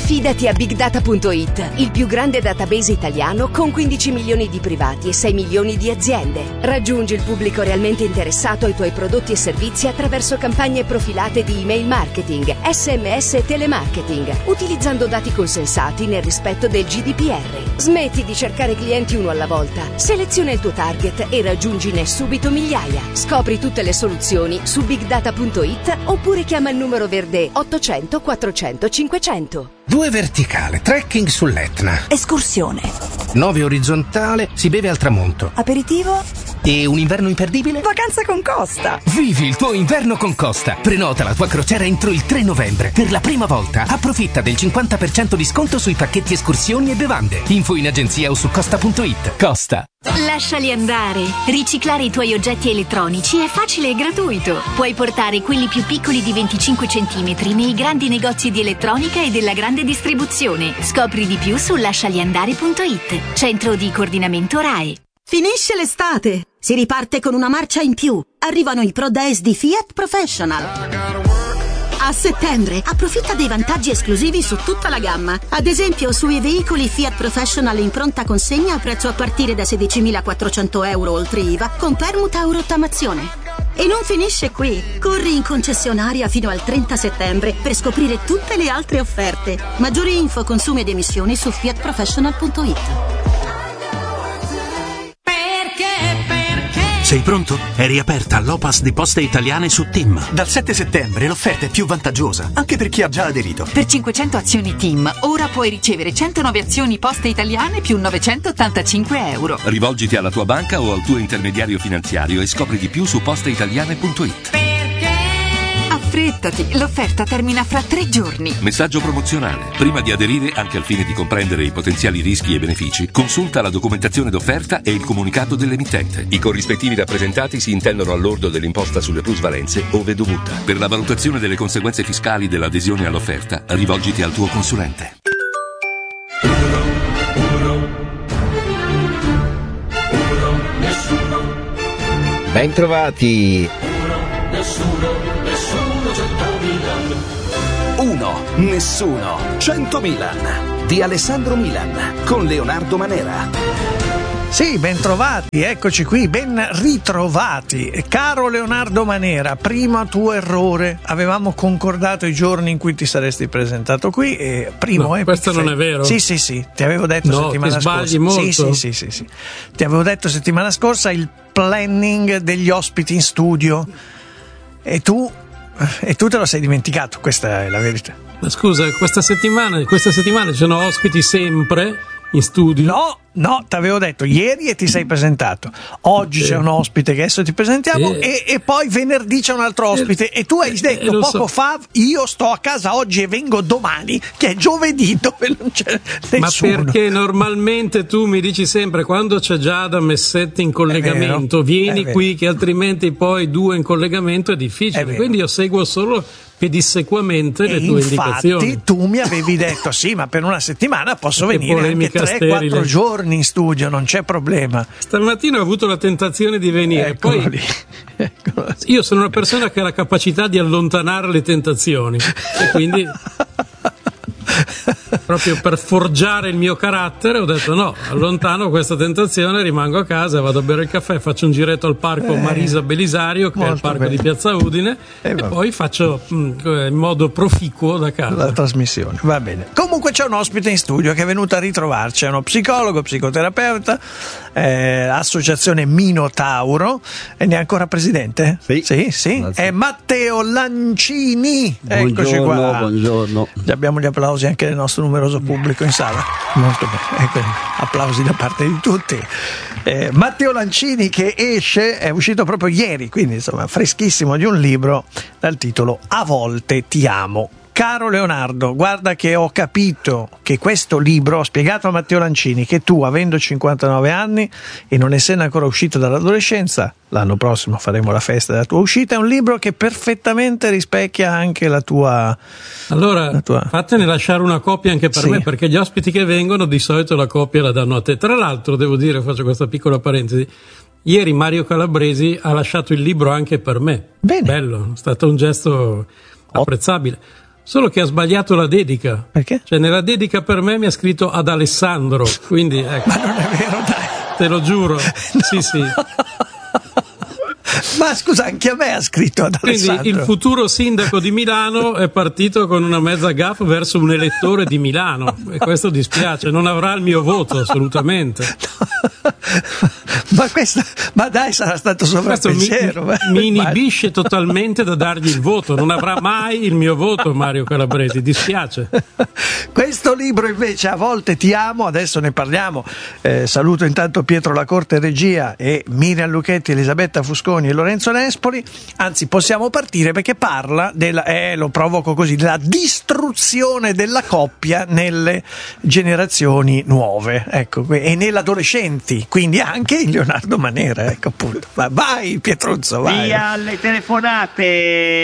Affidati a BigData.it, il più grande database italiano con 15 milioni di privati e 6 milioni di aziende. Raggiungi il pubblico realmente interessato ai tuoi prodotti e servizi attraverso campagne profilate di email marketing, SMS e telemarketing, utilizzando dati consensati nel rispetto del GDPR. Smetti di cercare clienti uno alla volta. Seleziona il tuo target e raggiungine subito migliaia. Scopri tutte le soluzioni su BigData.it oppure chiama il numero verde 800 400 500. 2 verticale, trekking sull'Etna. Escursione. 9 orizzontale, si beve al tramonto. Aperitivo. E un inverno imperdibile? Vacanza con Costa. Vivi il tuo inverno con Costa. Prenota la tua crociera entro il 3 novembre. Per la prima volta approfitta del 50% di sconto sui pacchetti escursioni e bevande. Info in agenzia o su costa.it. Costa. Lasciali andare. Riciclare i tuoi oggetti elettronici è facile e gratuito. Puoi portare quelli più piccoli di 25 cm nei grandi negozi di elettronica e della grande distribuzione. Scopri di più su lascialiandare.it. Centro di coordinamento RAE. Finisce l'estate, si riparte con una marcia in più. Arrivano i Pro Days di Fiat Professional. A settembre approfitta dei vantaggi esclusivi su tutta la gamma. Ad esempio sui veicoli Fiat Professional in pronta consegna a prezzo a partire da 16.400 euro oltre IVA con permuta o rottamazione. E non finisce qui. Corri in concessionaria fino al 30 settembre per scoprire tutte le altre offerte. Maggiori info, consumi ed emissioni su fiatprofessional.it. Sei pronto? È riaperta l'Opas di Poste Italiane su TIM. Dal 7 settembre l'offerta è più vantaggiosa, anche per chi ha già aderito. Per 500 azioni TIM, ora puoi ricevere 109 azioni Poste Italiane più 985 euro. Rivolgiti alla tua banca o al tuo intermediario finanziario e scopri di più su posteitaliane.it. Affrettati, l'offerta termina fra 3 giorni. Messaggio promozionale. Prima di aderire, anche al fine di comprendere i potenziali rischi e benefici, consulta la documentazione d'offerta e il comunicato dell'emittente. I corrispettivi rappresentati si intendono al lordo dell'imposta sulle plusvalenze ove dovuta. Per la valutazione delle conseguenze fiscali dell'adesione all'offerta, rivolgiti al tuo consulente. Bentrovati. Uno, nessuno, 100 Milan di Alessandro Milan con Leonardo Manera. Sì, bentrovati, eccoci qui, ben ritrovati. Caro Leonardo Manera, primo tuo errore, avevamo concordato i giorni in cui ti saresti presentato qui e primo questo non è vero. Sì, ti avevo detto settimana scorsa. Sbagli molto. Sì. Ti avevo detto settimana scorsa il planning degli ospiti in studio e tu te lo sei dimenticato, questa è la verità. Ma scusa, questa settimana ci sono ospiti sempre in studio? No, ti avevo detto ieri e ti sei presentato. Oggi c'è un ospite che adesso ti presentiamo e poi venerdì c'è un altro ospite e tu hai detto poco fa io sto a casa oggi e vengo domani, che è giovedì, dove non c'è nessuno. Ma perché normalmente tu mi dici sempre quando c'è Giada Messetti in collegamento vieni qui, che altrimenti poi 2 in collegamento è difficile, quindi io seguo solo pedissequamente le tue indicazioni. Infatti tu mi avevi detto sì, ma per una settimana posso venire anche 3-4 giorni in studio, non c'è problema. Stamattina ho avuto la tentazione di venire, poi io sono una persona che ha la capacità di allontanare le tentazioni e quindi proprio per forgiare il mio carattere ho detto no, allontano questa tentazione, rimango a casa, vado a bere il caffè, faccio un giretto al parco Marisa Belisario, che è il parco di Piazza Udine, e poi faccio in modo proficuo da casa la trasmissione. Va bene. Comunque c'è un ospite in studio che è venuto a ritrovarci, è uno psicologo, psicoterapeuta, associazione Minotauro, e ne è ancora presidente? Sì. È Matteo Lancini. Eccoci qua. Buongiorno. Abbiamo gli applausi anche del nostro numeroso pubblico in sala. Molto bene, applausi da parte di tutti. Matteo Lancini, che è uscito proprio ieri, quindi insomma freschissimo, di un libro dal titolo A volte ti amo. Caro Leonardo, guarda che ho capito che questo libro, ho spiegato a Matteo Lancini che tu, avendo 59 anni e non essendo ancora uscito dall'adolescenza, l'anno prossimo faremo la festa della tua uscita, è un libro che perfettamente rispecchia anche la tua... Allora, fatene lasciare una copia anche per me, perché gli ospiti che vengono di solito la copia la danno a te. Tra l'altro, devo dire, faccio questa piccola parentesi, ieri Mario Calabresi ha lasciato il libro anche per me. Bene. Bello, è stato un gesto apprezzabile. Solo che ha sbagliato la dedica. Perché? Cioè nella dedica per me mi ha scritto ad Alessandro, quindi ecco. Ma non è vero, dai. Te lo giuro. No. Sì. Ma scusa, anche a me ha scritto ad Alessandro. Quindi il futuro sindaco di Milano è partito con una mezza gaffe verso un elettore di Milano e questo dispiace, non avrà il mio voto assolutamente. Ma dai, sarà stato sovrappensiero. Mi inibisce totalmente da dargli il voto, non avrà mai il mio voto Mario Calabresi, dispiace. Questo libro invece, A volte ti amo, adesso ne parliamo. Saluto intanto Pietro Lacorte regia e Miriam Lucchetti, Elisabetta Fusconi e Lorenzo Nespoli. Anzi, possiamo partire perché parla lo provoco così, della distruzione della coppia nelle generazioni nuove, ecco, e negli adolescenti, quindi anche in Leonardo Manera, ecco appunto. Vai Pietruzzo, vai. Via alle telefonate.